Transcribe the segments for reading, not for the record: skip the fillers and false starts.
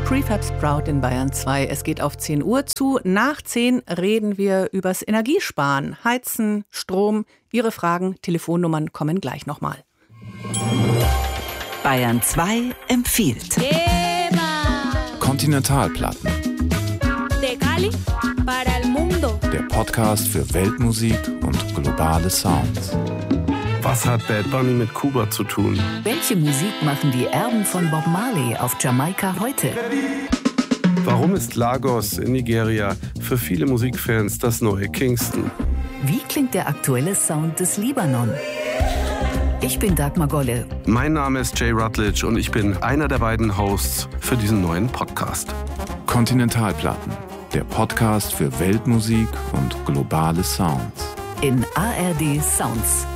Prefab Sprout in Bayern 2. Es geht auf 10 Uhr zu. Nach 10 reden wir übers Energiesparen, Heizen, Strom. Ihre Fragen, Telefonnummern kommen gleich nochmal. Bayern 2 empfiehlt. Kontinentalplatten. De Cali para el mundo. Der Podcast für Weltmusik und globale Sounds. Was hat Bad Bunny mit Kuba zu tun? Welche Musik machen die Erben von Bob Marley auf Jamaika heute? Warum ist Lagos in Nigeria für viele Musikfans das neue Kingston? Wie klingt der aktuelle Sound des Libanon? Ich bin Dagmar Golle. Mein Name ist Jay Rutledge und ich bin einer der beiden Hosts für diesen neuen Podcast. Kontinentalplatten. Der Podcast für Weltmusik und globale Sounds. In ARD Sounds.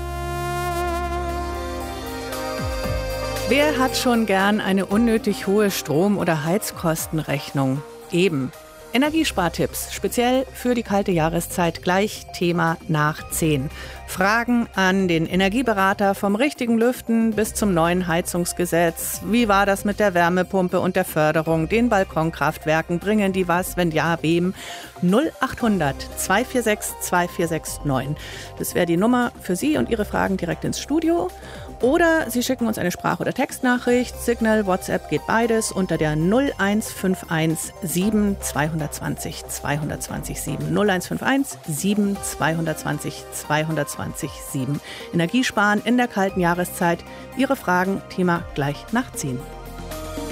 Wer hat schon gern eine unnötig hohe Strom- oder Heizkostenrechnung? Eben. Energiespartipps, speziell für die kalte Jahreszeit, gleich Thema nach 10. Fragen an den Energieberater vom richtigen Lüften bis zum neuen Heizungsgesetz. Wie war das mit der Wärmepumpe und der Förderung? Den Balkonkraftwerken, bringen die was? Wenn ja, wem? 0800 246 2469. Das wäre die Nummer für Sie und Ihre Fragen direkt ins Studio. Oder Sie schicken uns eine Sprach- oder Textnachricht. Signal, WhatsApp geht beides unter der 0151 7 220 220 7. 0151 7 220 220 7. Energiesparen in der kalten Jahreszeit. Ihre Fragen, Thema gleich nach 10.